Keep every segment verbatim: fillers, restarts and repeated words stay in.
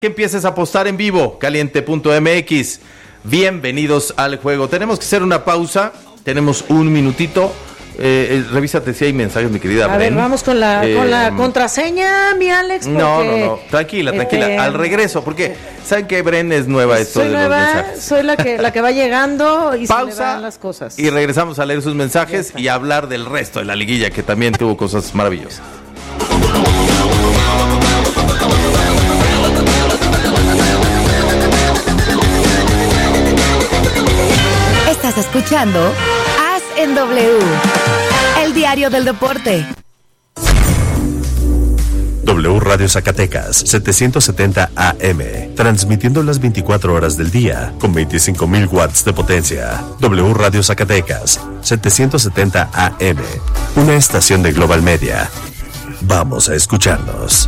Que empieces a apostar en vivo, caliente punto m x. Bienvenidos al juego. Tenemos que hacer una pausa, tenemos un minutito. Eh, eh, revísate si hay mensajes, mi querida A Bren. ver, vamos con la, eh, con la contraseña, mi Alex. Porque, no, no, no, tranquila, tranquila. Este, al regreso, porque ¿saben que Bren es nueva esto soy de nueva, los mensajes? soy la que, la que va llegando y Pausa, se le dan las cosas. Y regresamos a leer sus mensajes y a hablar del resto de la liguilla, que también tuvo cosas maravillosas. Estás escuchando As en W, el diario del deporte. W Radio Zacatecas, setecientos setenta A M, transmitiendo las veinticuatro horas del día, con veinticinco mil watts de potencia. W Radio Zacatecas, setecientos setenta A M, una estación de Global Media. Vamos a escucharnos.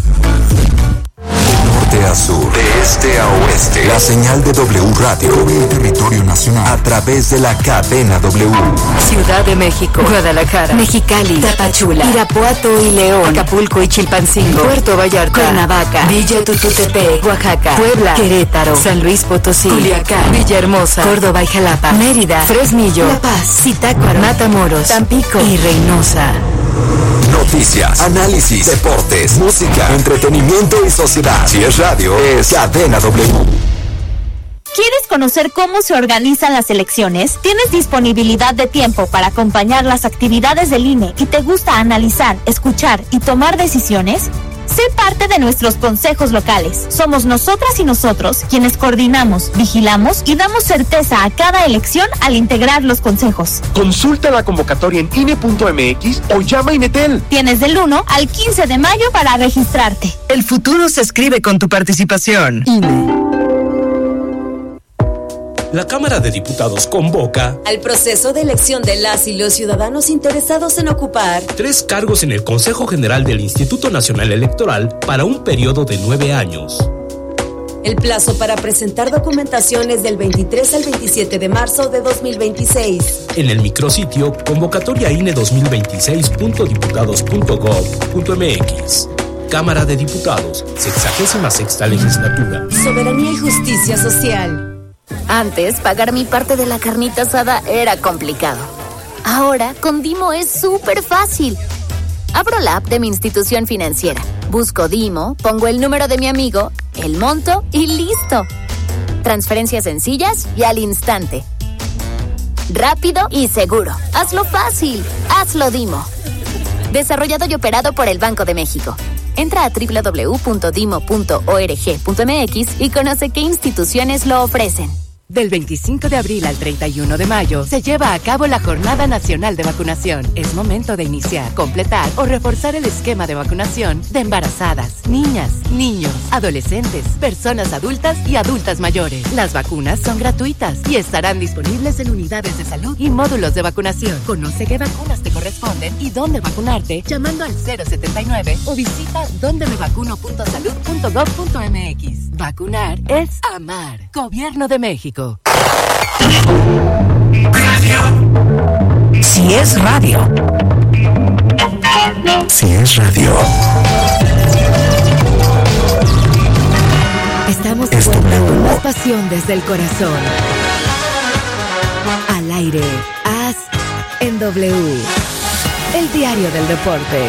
De a sur, de este a oeste, la señal de W Radio cubre el territorio nacional a través de la cadena W. Ciudad de México, Guadalajara, Mexicali, Tapachula, Irapuato y León, Acapulco y Chilpancingo, Puerto Vallarta, Cuernavaca, Villa Tututepec, Oaxaca, Puebla, Querétaro, San Luis Potosí, Culiacán, Villahermosa, Córdoba y Jalapa, Mérida, Fresnillo, La Paz, Zitácuaro, Matamoros, Tampico y Reynosa. Noticias, análisis, deportes, música, entretenimiento y sociedad. Si es radio, es Cadena W. ¿Quieres conocer cómo se organizan las elecciones? ¿Tienes disponibilidad de tiempo para acompañar las actividades del I N E y te gusta analizar, escuchar y tomar decisiones? Sé parte de nuestros consejos locales. Somos nosotras y nosotros quienes coordinamos, vigilamos y damos certeza a cada elección al integrar los consejos. Consulta la convocatoria en I N E punto m x o llama a Inetel. Tienes del uno al quince de mayo para registrarte. El futuro se escribe con tu participación. I N E. La Cámara de Diputados convoca al proceso de elección de las y los ciudadanos interesados en ocupar tres cargos en el Consejo General del Instituto Nacional Electoral para un periodo de nueve años. El plazo para presentar documentación es del veintitrés al veintisiete de marzo de dos mil veintiséis. En el micrositio convocatoria I N E dos mil veintiséis punto diputados punto gob punto m x. Cámara de Diputados, sexagésima sexta legislatura. Soberanía y justicia social. Antes, pagar mi parte de la carnita asada era complicado. Ahora, con Dimo es súper fácil. Abro la app de mi institución financiera, busco Dimo, pongo el número de mi amigo, el monto y listo. Transferencias sencillas y al instante. Rápido y seguro. Hazlo fácil. Hazlo Dimo. Desarrollado y operado por el Banco de México. Entra a doble u doble u doble u punto dimo punto org punto m x y conoce qué instituciones lo ofrecen. Del veinticinco de abril al treinta y uno de mayo se lleva a cabo la Jornada Nacional de Vacunación. Es momento de iniciar, completar o reforzar el esquema de vacunación de embarazadas, niñas, niños, adolescentes, personas adultas y adultas mayores. Las vacunas son gratuitas y estarán disponibles en unidades de salud y módulos de vacunación. Conoce qué vacunas te corresponden y dónde vacunarte llamando al cero setenta y nueve o visita donde me vacuno punto salud punto gob punto m x. Vacunar es amar. Gobierno de México. Radio. Si es radio. Si es radio. Estamos de vuelta con más pasión desde el corazón. Al aire, As en W, el diario del deporte.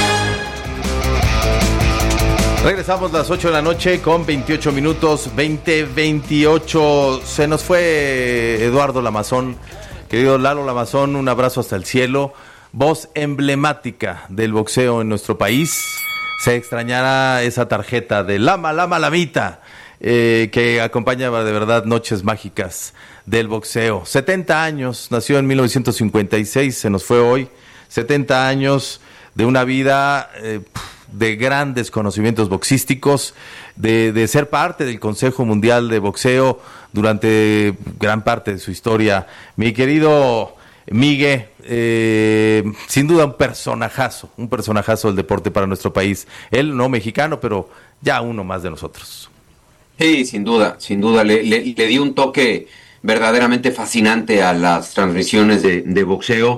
Regresamos a las ocho de la noche con veintiocho minutos, veinte veintiocho. Se nos fue Eduardo Lamazón, querido Lalo Lamazón, un abrazo hasta el cielo. Voz emblemática del boxeo en nuestro país. Se extrañará esa tarjeta de Lama, Lama, Lamita, eh, que acompañaba de verdad noches mágicas del boxeo. setenta años, nació en mil novecientos cincuenta y seis, se nos fue hoy. setenta años de una vida... Eh, de grandes conocimientos boxísticos, de, de ser parte del Consejo Mundial de Boxeo durante gran parte de su historia. Mi querido Migue, eh, sin duda un personajazo, un personajazo del deporte para nuestro país. Él no mexicano, pero ya uno más de nosotros. Sí, sin duda, sin duda. Le, le, le dio un toque verdaderamente fascinante a las transmisiones de, de boxeo.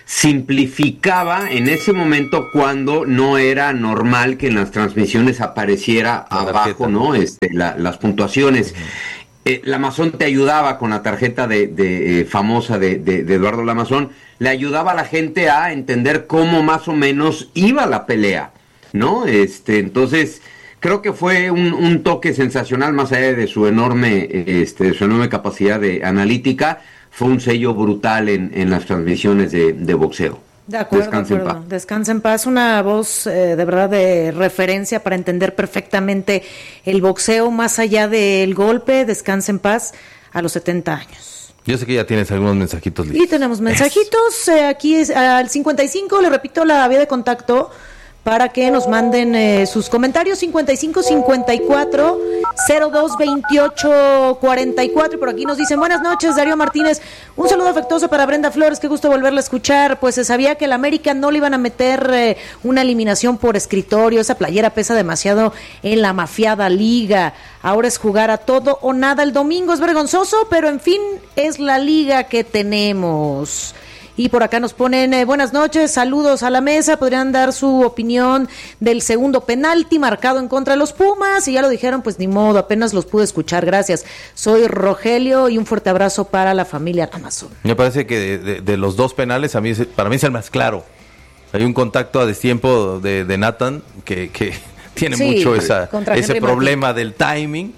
simplificaba en ese momento cuando no era normal que en las transmisiones apareciera la abajo, tarjeta, ¿no? Este, la, las puntuaciones. Uh-huh. Eh, Lamazón te ayudaba con la tarjeta de, de eh, famosa de, de, de Eduardo Lamazón, le ayudaba a la gente a entender cómo más o menos iba la pelea, ¿no? Este, entonces, creo que fue un, un toque sensacional, más allá de su enorme, este, de su enorme capacidad de analítica. Fue un sello brutal en, en las transmisiones de, de boxeo. De acuerdo, Descansa de acuerdo. En paz. Descansa en paz, una voz eh, de verdad de referencia para entender perfectamente el boxeo más allá del golpe. Descansa en paz a los setenta años. Yo sé que ya tienes algunos mensajitos listos. Y tenemos mensajitos, eh, aquí es, al cincuenta y cinco, le repito la vía de contacto para que nos manden eh, sus comentarios, cincuenta y cinco cincuenta y cuatro cero dos veintiocho cuarenta y cuatro. Por aquí nos dicen, buenas noches, Darío Martínez, un saludo afectuoso para Brenda Flores, qué gusto volverla a escuchar. Pues se sabía que el América no le iban a meter eh, una eliminación por escritorio, esa playera pesa demasiado en la mafiada liga, ahora es jugar a todo o nada el domingo, es vergonzoso, pero en fin, es la liga que tenemos. Y por acá nos ponen, eh, buenas noches, saludos a la mesa, podrían dar su opinión del segundo penalti marcado en contra de los Pumas, y ya lo dijeron, pues ni modo, apenas los pude escuchar, gracias. Soy Rogelio y un fuerte abrazo para la familia Lamazón. Me parece que de, de, de los dos penales, a mí para mí es el más claro. Hay un contacto a destiempo de, de Nathan que, que tiene sí, mucho esa, ese Henry problema Martín. Del timing.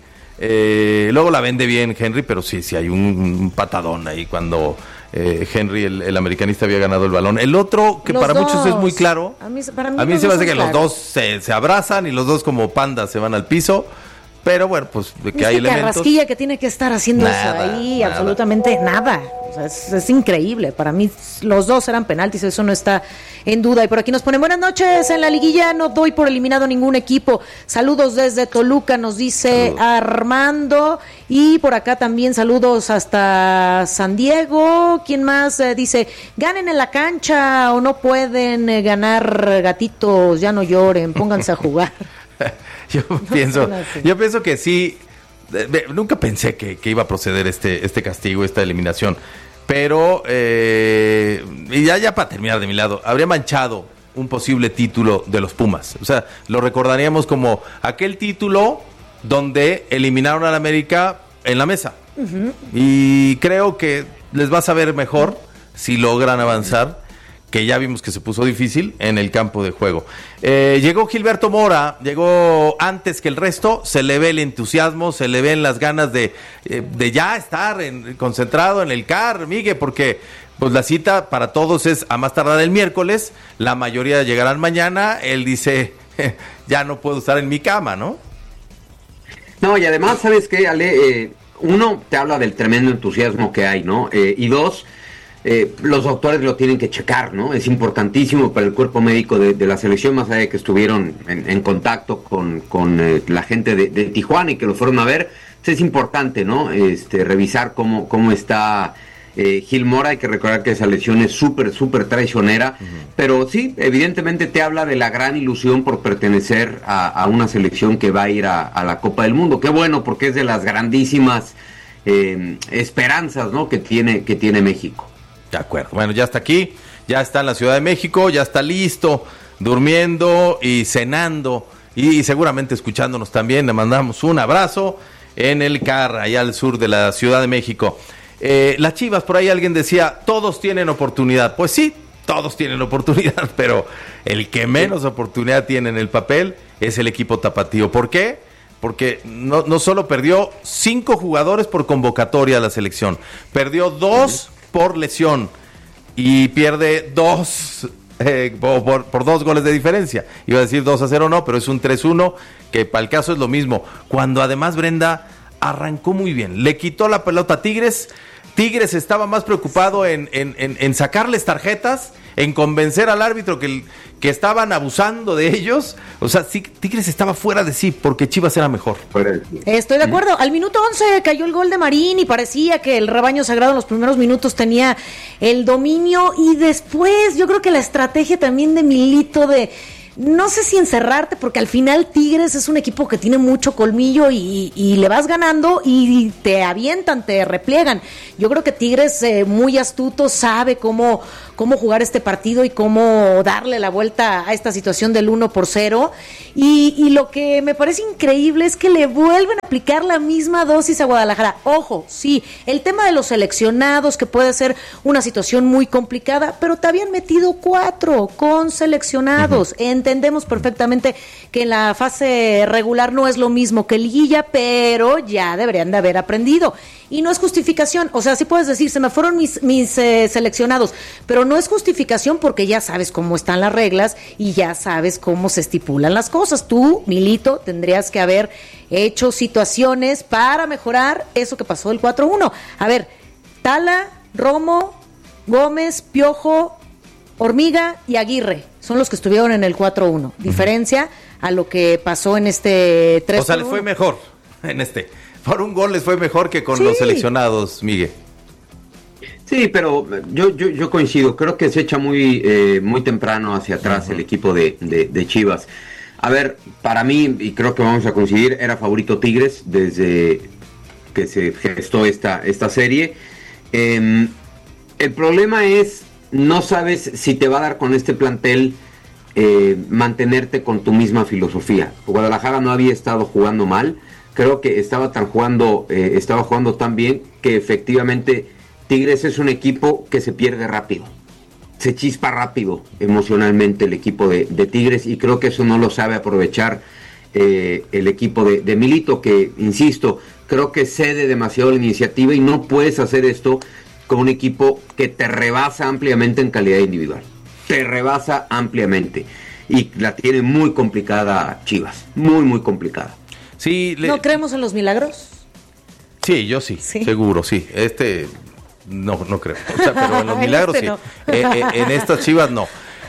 Eh, luego la vende bien Henry, pero sí, sí hay un, un patadón ahí cuando... Eh, Henry, el, el americanista, había ganado el balón. El otro, que los para dos. Muchos es muy claro, a mí, para mí, a mí se me hace que claro. Los dos se, se abrazan y los dos como pandas se van al piso, pero bueno, pues de que es hay que elementos... Carrasquilla que tiene que estar haciendo nada, eso ahí, nada. Absolutamente nada. O sea, es, es increíble. Para mí los dos eran penaltis, eso no está en duda. Y por aquí nos ponen, buenas noches, en la liguilla no doy por eliminado ningún equipo. Saludos desde Toluca, nos dice saludos. Armando. Y por acá también saludos hasta San Diego. ¿Quién más? Eh, dice, ganen en la cancha o no pueden eh, ganar, gatitos, ya no lloren, pónganse a jugar. yo no pienso, yo pienso que sí. Eh, nunca pensé que, que iba a proceder este, este castigo, esta eliminación. Pero, eh, y ya, ya para terminar de mi lado, habría manchado un posible título de los Pumas. O sea, lo recordaríamos como aquel título donde eliminaron al América en la mesa. Uh-huh. Y creo que les va a saber mejor si logran avanzar, que ya vimos que se puso difícil en el campo de juego. Eh, llegó Gilberto Mora, llegó antes que el resto, se le ve el entusiasmo, se le ven las ganas de, eh, de ya estar en, concentrado en el C A R, Miguel, porque pues la cita para todos es a más tardar el miércoles, la mayoría llegarán mañana, él dice, ya no puedo estar en mi cama, ¿no? No, y además, ¿sabes qué, Ale? Eh, uno, te habla del tremendo entusiasmo que hay, ¿no? Eh, y dos... Eh, los doctores lo tienen que checar, ¿no? Es importantísimo para el cuerpo médico de, de la selección, más allá de que estuvieron en, en contacto con, con eh, la gente de, de Tijuana y que lo fueron a ver, pues es importante, ¿no? Este, revisar cómo, cómo está eh, Gil Mora. Hay que recordar que esa lesión es súper, súper traicionera, uh-huh. Pero sí, evidentemente te habla de la gran ilusión por pertenecer a, a una selección que va a ir a, a la Copa del Mundo. Qué bueno, porque es de las grandísimas eh, esperanzas, ¿no? que tiene, que tiene México. De acuerdo. Bueno, ya está aquí, ya está en la Ciudad de México, ya está listo, durmiendo y cenando y seguramente escuchándonos también. Le mandamos un abrazo en el C A R, allá al sur de la Ciudad de México. Eh, las Chivas, por ahí alguien decía, todos tienen oportunidad. Pues sí, todos tienen oportunidad, pero el que menos oportunidad tiene en el papel es el equipo tapatío. ¿Por qué? Porque no, no solo perdió cinco jugadores por convocatoria a la selección, perdió dos por lesión y pierde dos eh, por, por dos goles de diferencia. Iba a decir dos a cero, no, pero es un tres uno, que para el caso es lo mismo. Cuando además Brenda arrancó muy bien, le quitó la pelota a Tigres. Tigres estaba más preocupado en, en, en, en sacarles tarjetas, en convencer al árbitro que, que estaban abusando de ellos. O sea, sí, Tigres estaba fuera de sí porque Chivas era mejor. Estoy de acuerdo. Al minuto once cayó el gol de Marín y parecía que el rebaño sagrado en los primeros minutos tenía el dominio. Y después yo creo que la estrategia también de Milito de... no sé si encerrarte, porque al final Tigres es un equipo que tiene mucho colmillo y, y le vas ganando y te avientan, te repliegan. Yo creo que Tigres, eh, muy astuto, sabe cómo, cómo jugar este partido y cómo darle la vuelta a esta situación del uno por cero. Y, y lo que me parece increíble es que le vuelven a aplicar la misma dosis a Guadalajara. Ojo, sí, el tema de los seleccionados, que puede ser una situación muy complicada, pero te habían metido cuatro con seleccionados. Uh-huh. Entendemos perfectamente que en la fase regular no es lo mismo que liguilla, pero ya deberían de haber aprendido. Y no es justificación, o sea, sí puedes decir, se me fueron mis, mis eh, seleccionados, pero no es justificación porque ya sabes cómo están las reglas y ya sabes cómo se estipulan las cosas. Tú, Milito, tendrías que haber hecho situaciones para mejorar eso que pasó el cuatro uno. A ver, Tala, Romo, Gómez, Piojo, Hormiga y Aguirre son los que estuvieron en el cuatro uno. Diferencia a lo que pasó en este tres uno. O sea, les fue mejor en este. Por un gol les fue mejor que con sí. los seleccionados, Miguel. Sí, pero yo yo, yo coincido. Creo que se echa muy eh, muy temprano hacia atrás uh-huh. el equipo de, de, de Chivas. A ver, para mí, y creo que vamos a coincidir, era favorito Tigres desde que se gestó esta, esta serie. Eh, el problema es, no sabes si te va a dar con este plantel eh, mantenerte con tu misma filosofía. Guadalajara no había estado jugando mal, creo que estaba tan jugando, eh, estaba jugando tan bien que efectivamente Tigres es un equipo que se pierde rápido. Se chispa rápido emocionalmente el equipo de, de Tigres, y creo que eso no lo sabe aprovechar eh, el equipo de, de Milito, que, insisto, creo que cede demasiado la iniciativa y no puedes hacer esto con un equipo que te rebasa ampliamente en calidad individual. Te rebasa ampliamente y la tiene muy complicada Chivas, muy muy complicada. Sí, le... ¿No creemos en los milagros? Sí, yo sí, sí. seguro, sí. Este... No, no creo. O sea, pero en los milagros este sí. No. Eh, eh, en estas Chivas no.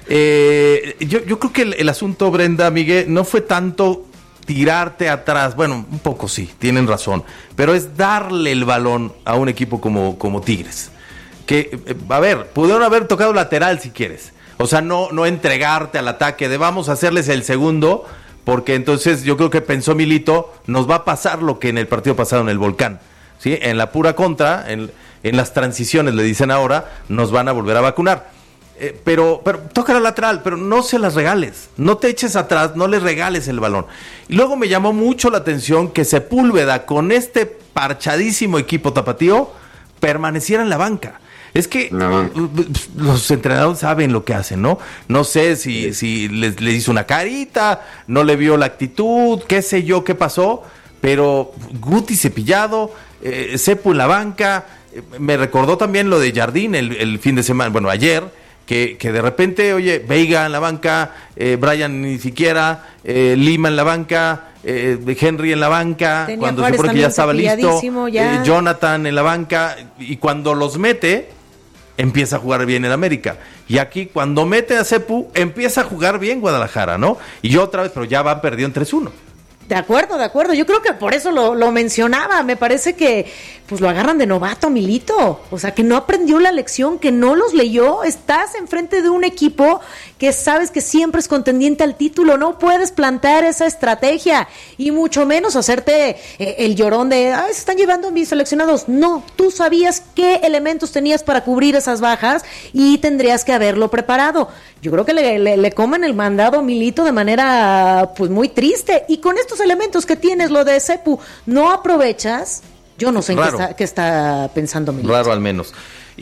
Eh, yo, yo creo que el, el asunto, Brenda, Miguel, no fue tanto tirarte atrás. Bueno, un poco sí, tienen razón. Pero es darle el balón a un equipo como, como Tigres. Que, eh, a ver, pudieron haber tocado lateral si quieres. O sea, no, no entregarte al ataque de vamos a hacerles el segundo, porque entonces yo creo que pensó Milito, nos va a pasar lo que en el partido pasado en el Volcán. ¿Sí? En la pura contra, en, en las transiciones, le dicen ahora, nos van a volver a vacunar. Eh, pero, pero toca la lateral, pero no se las regales. No te eches atrás, no le regales el balón. Y luego me llamó mucho la atención que Sepúlveda, con este parchadísimo equipo tapatío, permaneciera en la banca. Es que no. los entrenadores saben lo que hacen, ¿no? No sé si, si les, les hizo una carita, no le vio la actitud, qué sé yo qué pasó, pero Guti cepillado, eh, Sepu en la banca, eh, me recordó también lo de Jardín el, el fin de semana, bueno, ayer, que, que de repente, oye, Veiga en la banca, eh, Brian ni siquiera, eh, Lima en la banca, eh, Henry en la banca, Tenía cuando Juárez se supone que ya estaba listo, ya. Eh, Jonathan en la banca, y cuando los mete, empieza a jugar bien en América. Y aquí, cuando mete a Sepu, empieza a jugar bien Guadalajara, ¿no? Y otra vez, pero ya van perdiendo tres uno. De acuerdo, de acuerdo. Yo creo que por eso lo, lo mencionaba. Me parece que pues lo agarran de novato a Milito. O sea, que no aprendió la lección, que no los leyó. Estás enfrente de un equipo que sabes que siempre es contendiente al título. No puedes plantear esa estrategia y mucho menos hacerte eh, el llorón de, ay, se están llevando mis seleccionados. No, tú sabías qué elementos tenías para cubrir esas bajas y tendrías que haberlo preparado. Yo creo que le, le, le comen el mandado a Milito de manera pues muy triste. Y con estos elementos que tienes, lo de Sepu, no aprovechas. Yo no sé en qué está, qué está pensando Milito. Raro al menos.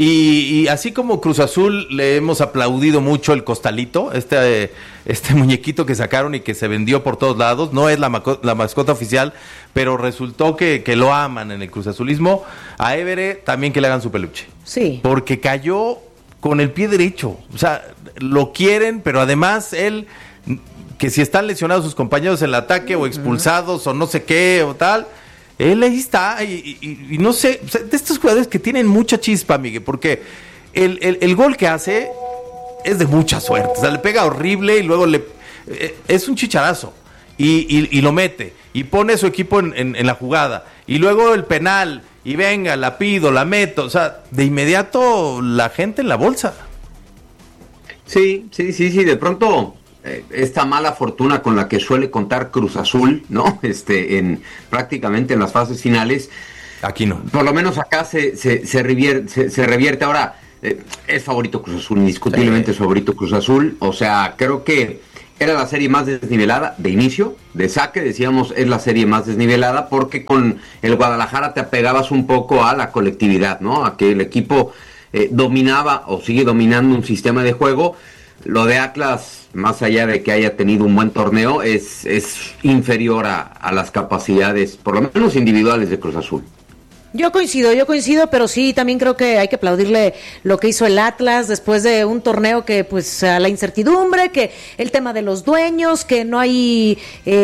Y, y así como Cruz Azul le hemos aplaudido mucho el costalito, este, este muñequito que sacaron y que se vendió por todos lados, no es la, maco, la mascota oficial, pero resultó que, que lo aman en el Cruz Azulismo. A Évere también que le hagan su peluche. Sí. Porque cayó con el pie derecho. O sea, lo quieren, pero además él, que si están lesionados sus compañeros en el ataque o expulsados o no sé qué o tal, él ahí está, y, y, y no sé, o sea, de estos jugadores que tienen mucha chispa, Miguel, porque el, el, el gol que hace es de mucha suerte, o sea, le pega horrible y luego le eh, es un chicharazo, y, y, y lo mete, y pone a su equipo en, en, en la jugada, y luego el penal, y venga, la pido, la meto, o sea, de inmediato la gente en la bolsa. Sí, sí, sí, sí, de pronto eh, esta mala fortuna con la que suele contar Cruz Azul, ¿no? Este, en prácticamente en las fases finales. Aquí no. Por lo menos acá se, se, se, revierte, se, se revierte. Ahora, eh, es favorito Cruz Azul, indiscutiblemente es favorito Cruz Azul. O sea, creo que era la serie más desnivelada de inicio, de saque, decíamos, es la serie más desnivelada porque con el Guadalajara te apegabas un poco a la colectividad, ¿no? A que el equipo eh, dominaba o sigue dominando un sistema de juego. Lo de Atlas, más allá de que haya tenido un buen torneo, es, es inferior a, a las capacidades, por lo menos individuales, de Cruz Azul. Yo coincido, yo coincido, pero sí, también creo que hay que aplaudirle lo que hizo el Atlas después de un torneo que, pues, a la incertidumbre, que el tema de los dueños, que no hay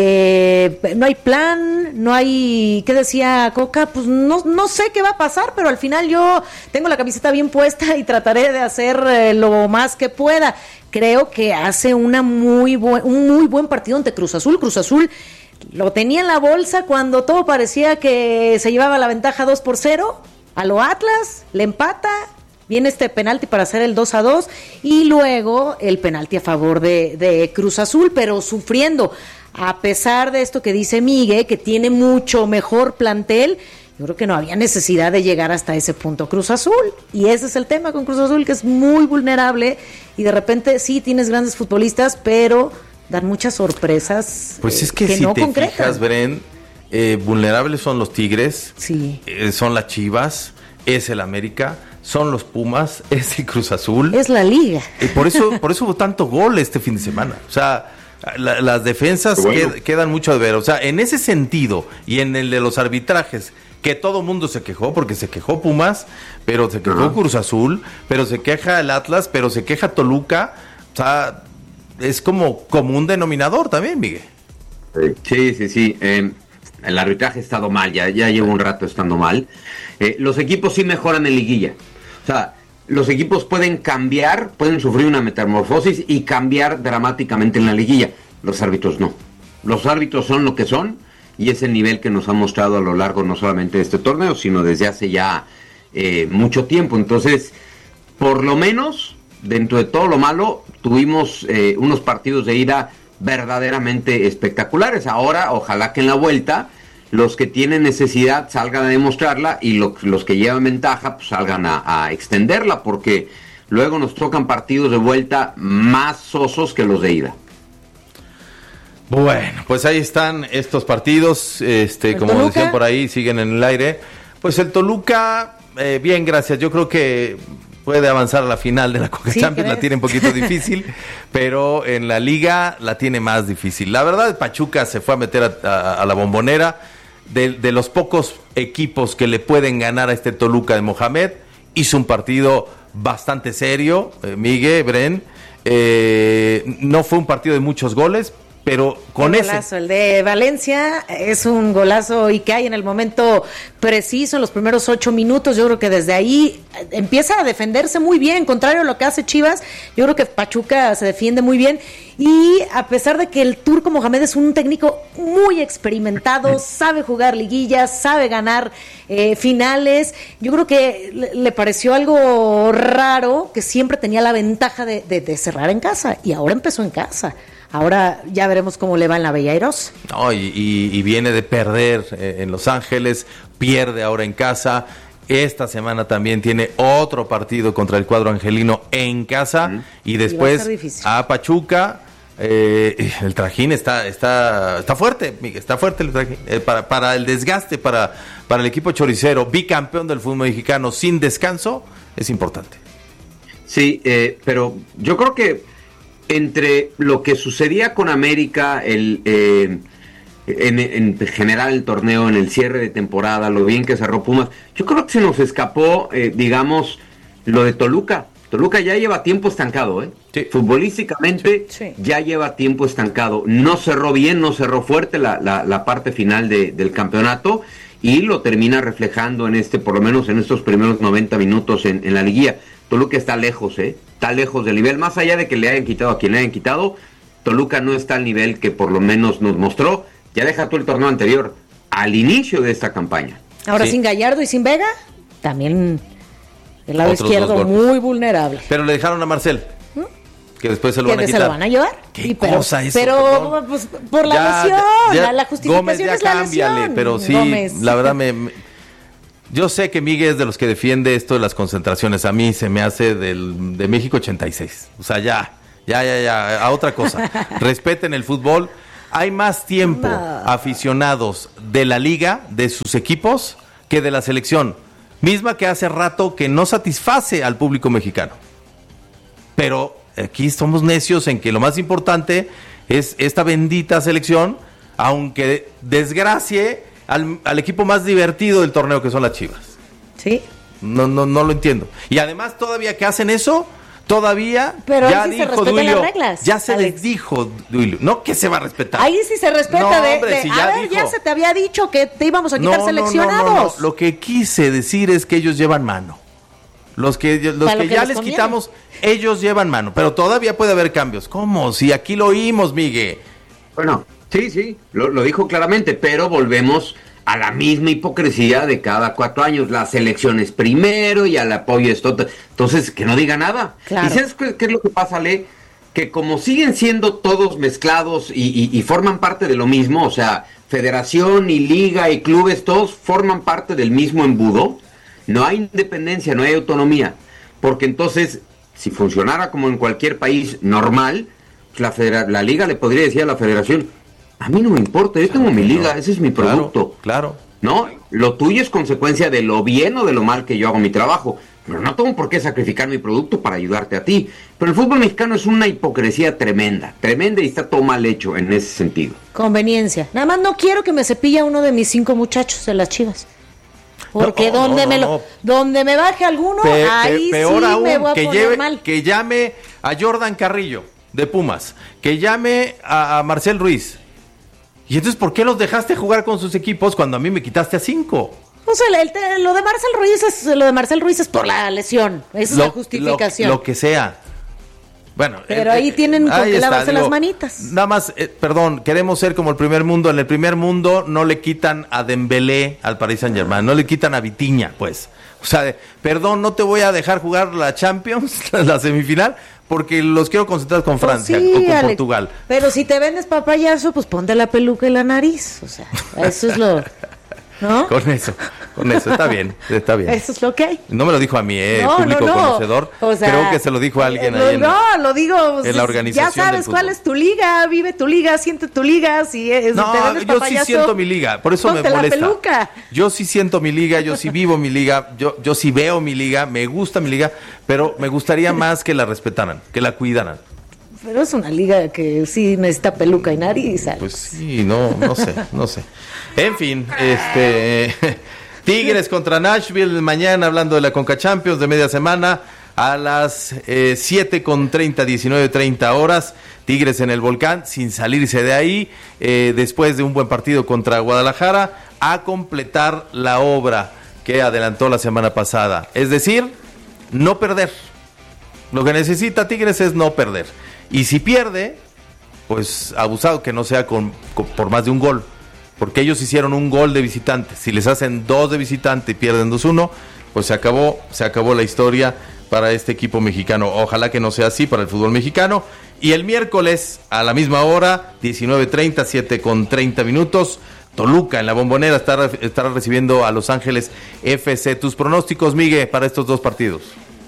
eh, no hay plan, no hay, ¿qué decía Coca? Pues no, no sé qué va a pasar, pero al final yo tengo la camiseta bien puesta y trataré de hacer eh, lo más que pueda. Creo que hace una muy buen, un muy buen partido ante Cruz Azul. Cruz Azul lo tenía en la bolsa cuando todo parecía que se llevaba la ventaja dos por cero. A lo Atlas, le empata, viene este penalti para hacer el dos a dos y luego el penalti a favor de, de Cruz Azul, pero sufriendo. A pesar de esto que dice Miguel, que tiene mucho mejor plantel, yo creo que no había necesidad de llegar hasta ese punto Cruz Azul. Y ese es el tema con Cruz Azul, que es muy vulnerable y de repente sí tienes grandes futbolistas, pero dan muchas sorpresas. Pues es que, que si no te concretan. fijas, Bren, eh, vulnerables son los Tigres, sí. eh, son las Chivas, es el América, son los Pumas, es el Cruz Azul. Es la liga. Y por eso, por eso hubo tanto gol este fin de semana. O sea, la, las defensas bueno. qued, quedan mucho de ver. O sea, en ese sentido y en el de los arbitrajes, que todo mundo se quejó, porque se quejó Pumas, pero se quejó uh-huh. Cruz Azul, pero se queja el Atlas, pero se queja Toluca. O sea, es como común denominador también, Miguel. Sí, sí, sí. Eh, el arbitraje ha estado mal, ya, ya lleva un rato estando mal. Eh, los equipos sí mejoran en liguilla. O sea, los equipos pueden cambiar, pueden sufrir una metamorfosis y cambiar dramáticamente en la liguilla. Los árbitros no. Los árbitros son lo que son y es el nivel que nos han mostrado a lo largo no solamente de este torneo, sino desde hace ya eh, mucho tiempo. Entonces, por lo menos, dentro de todo lo malo, tuvimos eh, unos partidos de ida verdaderamente espectaculares. Ahora, ojalá que en la vuelta los que tienen necesidad salgan a demostrarla y lo, los que llevan ventaja pues salgan a, a extenderla, porque luego nos tocan partidos de vuelta más sosos que los de ida. Bueno, pues ahí están estos partidos, este, como Toluca? decían por ahí, siguen en el aire. Pues el Toluca, eh, bien, gracias. Yo creo que puede avanzar a la final de la Conca ¿Sí, Champions, crees? la tiene un poquito difícil, pero en la Liga la tiene más difícil. La verdad, Pachuca se fue a meter a, a, a la Bombonera. De, de los pocos equipos que le pueden ganar a este Toluca de Mohamed, hizo un partido bastante serio, eh, Miguel, Bren. Eh, no fue un partido de muchos goles, pero con un ese... golazo, el de Valencia es un golazo y que hay en el momento preciso, en los primeros ocho minutos. Yo creo que desde ahí empieza a defenderse muy bien, contrario a lo que hace Chivas. Yo creo que Pachuca se defiende muy bien y a pesar de que el Turco Mohamed es un técnico muy experimentado, sabe jugar liguillas, sabe ganar eh, finales, yo creo que le, le pareció algo raro que siempre tenía la ventaja de, de, de cerrar en casa y ahora empezó en casa. Ahora ya veremos cómo le va en la Bella Airosa. No, y, y, y viene de perder eh, en Los Ángeles, pierde ahora en casa. Esta semana también tiene otro partido contra el cuadro angelino en casa. Mm. Y después a, a Pachuca. Eh, el trajín está está está fuerte, Miguel, está fuerte el trajín. Eh, para, para el desgaste, para, para el equipo choricero, bicampeón del fútbol mexicano sin descanso, es importante. Sí, eh, pero yo creo que entre lo que sucedía con América, el eh, en, en general el torneo, en el cierre de temporada, lo bien que cerró Pumas, yo creo que se nos escapó, eh, digamos, lo de Toluca. Toluca ya lleva tiempo estancado, ¿eh? Sí. Futbolísticamente sí, sí. ya lleva tiempo estancado. No cerró bien, no cerró fuerte la, la, la parte final de, del campeonato y lo termina reflejando en este, por lo menos en estos primeros noventa minutos en, en la liguilla. Toluca está lejos, ¿eh? Está lejos del nivel. Más allá de que le hayan quitado a quien le hayan quitado, Toluca no está al nivel que por lo menos nos mostró. Ya deja tú el torneo anterior, al inicio de esta campaña. Ahora Sí. sin Gallardo y sin Vega, también el lado Otros izquierdo dos golpes. muy vulnerable. Pero le dejaron a Marcel. que después se lo ¿Que van a se quitar. lo van a llevar? ¿Qué Sí, pero, cosa eso? Pero Perdón. pues, por la Ya, lesión, ya, la, la justificación Gómez, ya es la cámbiale, lesión. pero sí, Gómez. la verdad me, me- yo sé que Miguel es de los que defiende esto de las concentraciones. A mí se me hace del, de México ochenta y seis. O sea, ya, ya, ya, ya, a otra cosa. Respeten el fútbol. Hay más tiempo No. aficionados de la liga, de sus equipos, que de la selección. Misma que hace rato que no satisface al público mexicano. Pero aquí somos necios en que lo más importante es esta bendita selección, aunque desgracie al, al equipo más divertido del torneo, que son las Chivas. Sí. No, no, no lo entiendo. Y además todavía que hacen eso, todavía Pero ya ahí sí se dijo respetan Duilio, las reglas, ya se Alex. les dijo, Duilio, no que se va a respetar. Ahí sí se respeta No, de, hombre, de- si a ya ver, dijo. ya se te había dicho que te íbamos a No, quitar no, no, seleccionados. no, no. Lo que quise decir es que ellos llevan mano. Los que, los Para lo que que ya les les conviene. quitamos, ellos llevan mano. Pero todavía puede haber cambios. ¿Cómo? Si aquí lo oímos, Miguel. Bueno, sí, sí, lo, lo dijo claramente, pero volvemos a la misma hipocresía de cada cuatro años. Las elecciones primero y al apoyo esto. Entonces, que no diga nada. Claro. ¿Y sabes qué, qué es lo que pasa, Le? Que como siguen siendo todos mezclados y, y- y forman parte de lo mismo, o sea, federación y liga y clubes, todos forman parte del mismo embudo, no hay independencia, no hay autonomía. Porque entonces, si funcionara como en cualquier país normal, la, federa- la liga le podría decir a la federación: a mí no me importa, yo tengo mi liga, ese es mi producto. Claro. No, lo tuyo es consecuencia de lo bien o de lo mal que yo hago mi trabajo. Pero no tengo por qué sacrificar mi producto para ayudarte a ti. Pero el fútbol mexicano es una hipocresía tremenda, tremenda, y está todo mal hecho en ese sentido. Conveniencia. Nada más no quiero que me cepille a uno de mis cinco muchachos de las Chivas. Porque No, donde no, me no, lo, no. donde me baje alguno, Pe- pe- ahí peor sí aún, me voy a que, poner lleve- mal. que llame a Jordan Carrillo, de Pumas. Que llame a, a Marcel Ruiz. ¿Y entonces por qué los dejaste jugar con sus equipos cuando a mí me quitaste a cinco? O sea, el- el- lo de Marcel Ruiz es lo de Marcel Ruiz es por la lesión. Esa es Lo- la justificación. Lo, lo que sea. Bueno, Pero eh, ahí eh, tienen con ahí qué está, lavarse digo, las manitas. Nada más, eh, perdón, queremos ser como el primer mundo. En el primer mundo no le quitan a Dembélé al Paris Saint-Germain, no le quitan a Vitinha, pues. O sea, de- perdón, no te voy a dejar jugar la Champions, la semifinal, porque los quiero concentrar con Pues Francia sí, o con Alex, Portugal. Pero si te vendes papayazo, pues ponte la peluca y la nariz. O sea, eso es lo... ¿No? Con eso, con eso, está bien, está bien. Eso es lo que hay. No me lo dijo a mí, eh, No, público no, no. conocedor. O sea, Creo que se lo dijo a alguien no, ahí en, no, lo digo. pues, en la organización Ya sabes del cuál fútbol. es tu liga, vive tu liga, siente tu liga. Si, es, No, si te vendes yo sí papayazo, siento mi liga, por eso me ponte la molesta. peluca. Yo sí siento mi liga, yo sí vivo mi liga, yo, yo sí veo mi liga, me gusta mi liga, pero me gustaría más que la respetaran, que la cuidaran. Pero es una liga que sí necesita peluca y nariz. Alex. Pues sí, no, no sé, no sé. En fin, este Tigres contra Nashville mañana, hablando de la Conca Champions de media semana a las eh, siete con treinta, diecinueve treinta horas. Tigres en el Volcán sin salirse de ahí, eh, después de un buen partido contra Guadalajara, a completar la obra que adelantó la semana pasada, es decir, no perder. Lo que necesita Tigres es no perder, y si pierde, pues abusado que no sea con, con- por más de un gol, porque ellos hicieron un gol de visitante. Si les hacen dos de visitante y pierden dos uno, pues se acabó, se acabó la historia para este equipo mexicano. Ojalá que no sea así para el fútbol mexicano. Y el miércoles a la misma hora, diecinueve treinta, siete con treinta minutos, Toluca en la Bombonera estará, estará recibiendo a Los Ángeles F C. Tus pronósticos, Miguel, para estos dos partidos.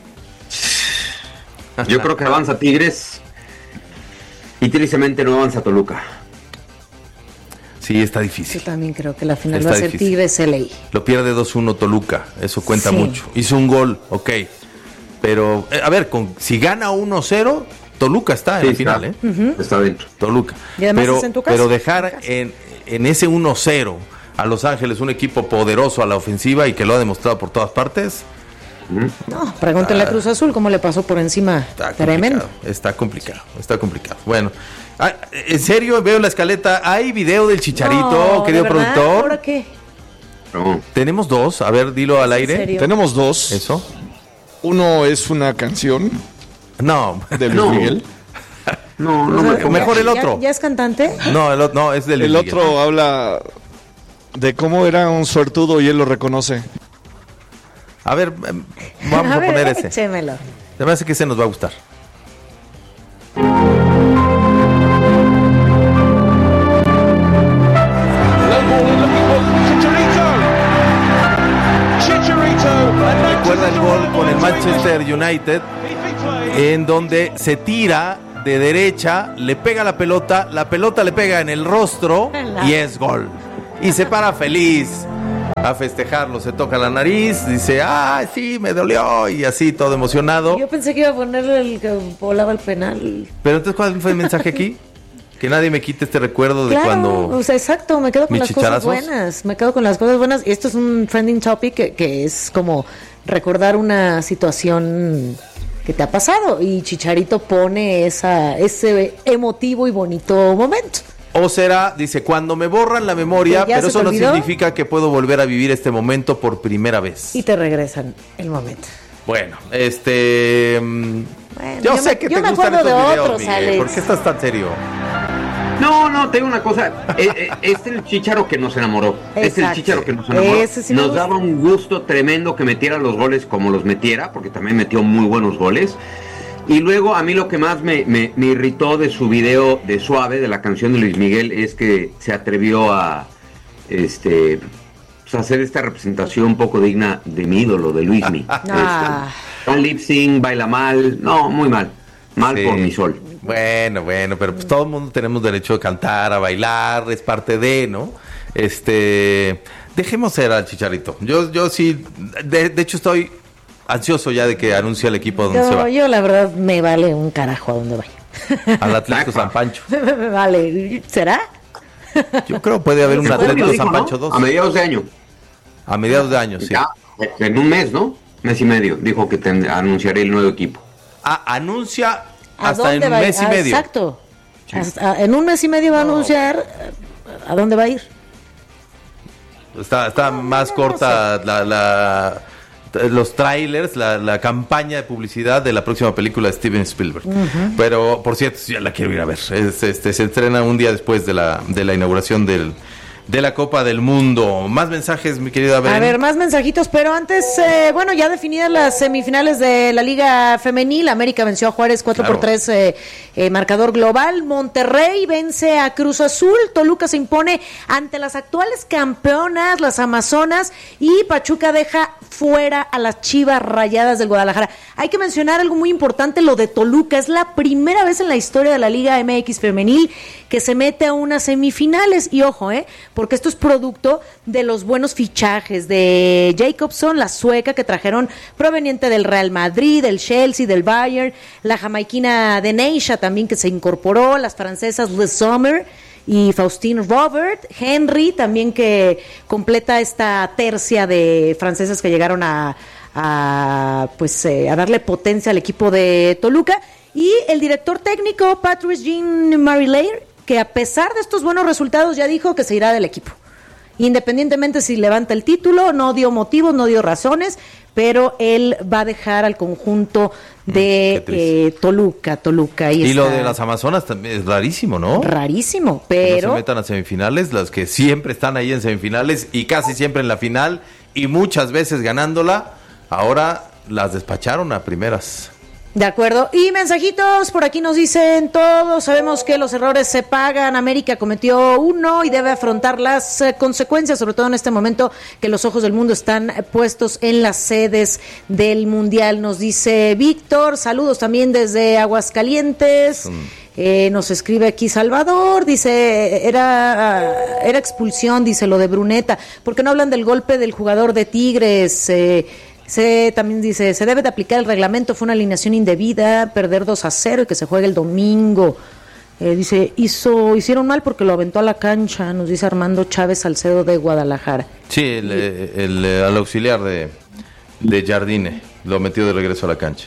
Yo creo que avanza Tigres y tristemente no avanza Toluca. Sí, está difícil. Yo también creo que la final Está va a ser difícil. Tigres L A. Lo pierde dos uno Toluca, eso cuenta Sí. mucho. Hizo un gol, ok. Pero, eh, a ver, con, si gana uno cero, Toluca está en Sí, la está. final, ¿eh? Ujú. Está dentro. Toluca. Y además pero, es en tu casa. pero dejar en, en ese uno cero a Los Ángeles un equipo poderoso a la ofensiva y que lo ha demostrado por todas partes, No, pregúntale a Cruz Azul cómo le pasó por encima. está Tremendo. complicado. Está complicado, está complicado. Bueno, ah, en serio, veo la escaleta. ¿Hay video del Chicharito, No, querido ¿de verdad? productor? ¿Ahora qué? No. Tenemos dos, a ver, dilo al aire. serio? Tenemos dos. Eso. Uno es una canción No, de Luis No. Miguel. No, no O me sea, pongas. mejor el ¿ya- otro. ¿Ya es cantante? no, el, o- no, es del El Luis Miguel. otro habla de cómo era un suertudo y él lo reconoce. A ver, em, vamos a, ver, poner ese. échemelo. Se me hace que ese nos va a gustar. Recuerda el gol con el Manchester United, en donde se tira de derecha, le pega la pelota, la pelota le pega en el rostro y es gol. Y se para feliz a festejarlo, se toca la nariz, dice, ah, sí, me dolió, y así todo emocionado. Yo pensé que iba a ponerle el que volaba el penal. Pero entonces, ¿cuál fue el mensaje aquí? Que nadie me quite este recuerdo de claro, cuando... o sea, exacto, me quedo con las chicharazos. cosas buenas, me quedo con las cosas buenas. Y esto es un trending topic que, que es como recordar una situación que te ha pasado. Y Chicharito pone esa ese emotivo y bonito momento. O será, dice, cuando me borran la memoria, pero eso no olvidó? significa que puedo volver a vivir este momento por primera vez. Y te regresan el momento. Bueno, este... Bueno, yo, yo sé me, que yo te me gustan acuerdo estos de videos, otros, Miguel. Alex. ¿Por qué estás tan serio? No, no, te digo una cosa. eh, eh, este es el Chícharo que nos enamoró. Este es el Chícharo que nos enamoró. Ese sí me nos gusta. daba un gusto tremendo que metiera los goles como los metiera, porque también metió muy buenos goles. Y luego a mí lo que más me, me, me irritó de su video de Suave, de la canción de Luis Miguel, es que se atrevió a este pues, hacer esta representación un poco digna de mi ídolo, de Luismi. Ah. Este, un lip sync, baila mal, no, muy mal. Mal Sí. por mi sol. Bueno, bueno, pero pues todo el mundo tenemos derecho a cantar, a bailar, es parte de, ¿no? Este, dejemos ser al Chicharito. Yo, yo sí, de, de hecho estoy ansioso ya de que anuncie el equipo donde se Yo, va. yo la verdad me vale un carajo a donde vaya. Al Atlético San Pancho. me, me vale, ¿será? Yo creo que puede haber un Seguro Atlético lo dijo, San ¿no? Pancho dos. A mediados de año. A mediados de año, sí. Ya, en un mes, ¿no? Mes y medio. Dijo que ten- anunciaría el nuevo equipo. Ah, anuncia ¿A hasta en dónde un va a ir? mes y Ah, medio. Exacto. Hasta- en un mes y medio va a anunciar a dónde va a ir. Está, está más corta la, la- los trailers, la, la campaña de publicidad de la próxima película de Steven Spielberg. Ujú. Pero, por cierto, ya la quiero ir a ver. Es, este, se estrena un día después de la, de la inauguración del, de la Copa del Mundo. Más mensajes, mi querida Belén. A ver, más mensajitos, pero antes, eh, bueno, ya definidas las semifinales de la Liga Femenil, América venció a Juárez cuatro Claro. por tres, eh, eh, marcador global, Monterrey vence a Cruz Azul, Toluca se impone ante las actuales campeonas, las Amazonas, y Pachuca deja fuera a las Chivas Rayadas del Guadalajara. Hay que mencionar algo muy importante, lo de Toluca, es la primera vez en la historia de la Liga M X Femenil que se mete a unas semifinales, y ojo, eh, porque esto es producto de los buenos fichajes de Jacobson, la sueca que trajeron proveniente del Real Madrid, del Chelsea, del Bayern, la jamaiquina de Neisha también que se incorporó, las francesas Le Sommer y Faustine Robert, Henry también que completa esta tercia de francesas que llegaron a, a pues eh, a darle potencia al equipo de Toluca, y el director técnico Patrice Jean Marilaire, que a pesar de estos buenos resultados ya dijo que se irá del equipo. Independientemente si levanta el título, no dio motivos, no dio razones, pero él va a dejar al conjunto de eh, Toluca, Toluca. Y está lo de las Amazonas también es rarísimo, ¿no? rarísimo, Que no pero se metan a semifinales, las que siempre están ahí en semifinales y casi siempre en la final y muchas veces ganándola, ahora las despacharon a primeras. de acuerdo. Y mensajitos, por aquí nos dicen, todos sabemos que los errores se pagan, América cometió uno y debe afrontar las eh, consecuencias, sobre todo en este momento que los ojos del mundo están eh, puestos en las sedes del Mundial, nos dice Víctor, saludos también desde Aguascalientes. Eh, nos escribe aquí Salvador, dice, era era expulsión, dice lo de Bruneta, ¿por qué no hablan del golpe del jugador de Tigres? Eh, Se, también dice, se debe de aplicar el reglamento, fue una alineación indebida, perder dos a cero y que se juegue el domingo. Eh, dice, hizo hicieron mal porque lo aventó a la cancha, nos dice Armando Chávez Salcedo de Guadalajara. Sí, el, el, el, al auxiliar de, de Jardine lo metió de regreso a la cancha.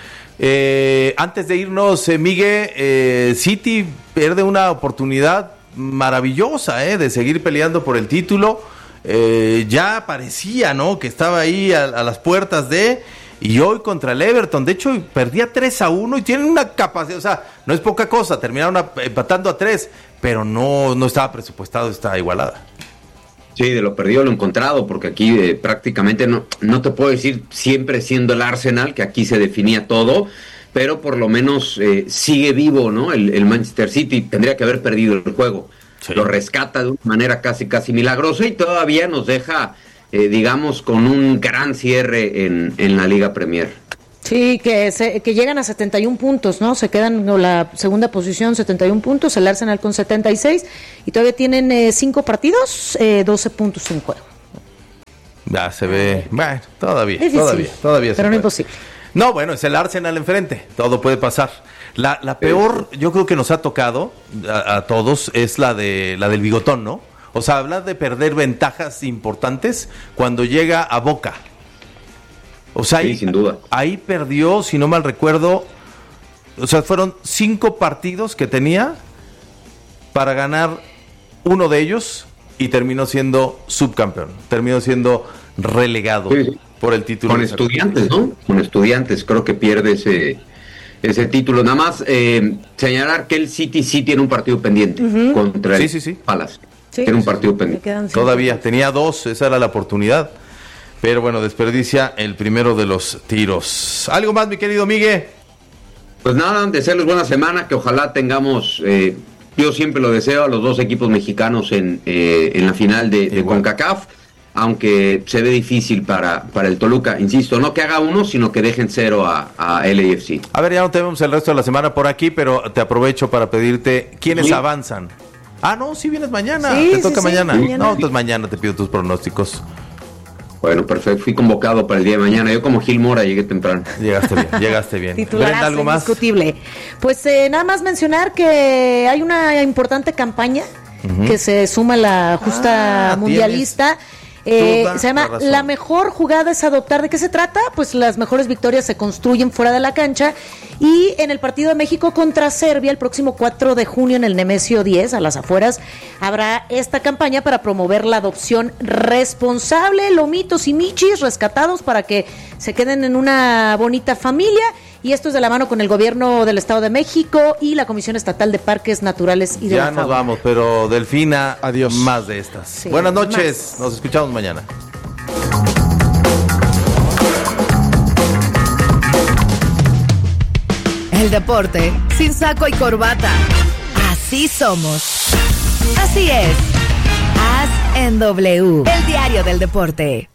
Eh, antes de irnos, eh, Miguel, eh, City pierde una oportunidad maravillosa eh, de seguir peleando por el título. Eh, ya parecía, ¿no?, que estaba ahí a, a las puertas de, y hoy contra el Everton, de hecho perdía tres a uno y tienen una capacidad, o sea, no es poca cosa, terminaron a, empatando a tres, pero no, no estaba presupuestado esta igualada. Sí, de lo perdido lo encontrado, porque aquí eh, prácticamente no, no te puedo decir siempre siendo el Arsenal, que aquí se definía todo, pero por lo menos eh, sigue vivo, ¿no? El, el Manchester City tendría que haber perdido el juego. Sí. Lo rescata de una manera casi casi milagrosa y todavía nos deja, eh, digamos, con un gran cierre en, en la Liga Premier. Sí, que se, que llegan a setenta y un puntos, ¿no? Se quedan en la segunda posición, setenta y un puntos, el Arsenal con setenta y seis y todavía tienen eh, cinco partidos, eh, doce puntos en juego. Ya se ve, bueno, todavía, Difícil, todavía, todavía. Pero no imposible. No, bueno, es el Arsenal enfrente, todo puede pasar. La, la peor, yo creo que nos ha tocado a, a todos, es la de la del bigotón, ¿no? O sea, hablar de perder ventajas importantes cuando llega a Boca. O sea, sí, ahí, sin duda. Ahí perdió, si no mal recuerdo, o sea, fueron cinco partidos que tenía para ganar uno de ellos y terminó siendo subcampeón, terminó siendo relegado sí, sí. por el título. Con Estudiantes, ¿no? Con Estudiantes, creo que pierde ese, ese título. Nada más eh, señalar que el City sí tiene un partido pendiente uh-huh. contra sí, el sí, sí. Palace. Sí, tiene un partido pendiente. Todavía, tenía dos, esa era la oportunidad. Pero bueno, desperdicia el primero de los tiros. ¿Algo más, mi querido Miguel? Pues nada, desearles buena semana, que ojalá tengamos, eh, yo siempre lo deseo, a los dos equipos mexicanos en, eh, en la final de, de CONCACAF, aunque se ve difícil para, para el Toluca. Insisto, no que haga uno, sino que dejen cero a, a L A F C. A ver, ya no tenemos el resto de la semana por aquí, pero te aprovecho para pedirte quiénes sí. avanzan. Ah, no, sí vienes mañana, sí, te sí, toca sí, mañana. mañana. No, entonces mañana te pido tus pronósticos. Bueno, perfecto. Fui convocado para el día de mañana. Yo como Gil Mora llegué temprano. Llegaste bien, llegaste bien. Titularazo, ¿algo más? Indiscutible. Pues eh, nada más mencionar que hay una importante campaña uh-huh. que se suma a la justa ah, mundialista. Eh, se llama La mejor jugada es adoptar. ¿De qué se trata? Pues las mejores victorias se construyen fuera de la cancha. Y en el partido de México contra Serbia, el próximo cuatro de junio en el Nemesio diez, a las afueras, habrá esta campaña para promover la adopción responsable, lomitos y michis rescatados para que se queden en una bonita familia. Y esto es de la mano con el gobierno del Estado de México y la Comisión Estatal de Parques Naturales y de ya la Fauna. Nos vamos, pero Delfina, adiós. Más de estas. Sí, buenas noches, más. Nos escuchamos mañana. El deporte sin saco y corbata. Así somos. Así es. Haz en W, el diario del deporte.